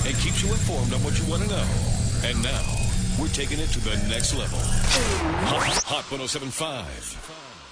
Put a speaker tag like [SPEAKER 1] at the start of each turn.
[SPEAKER 1] and keeps you informed on what you want to know. And now, we're taking it to the next level. Hot 107.5.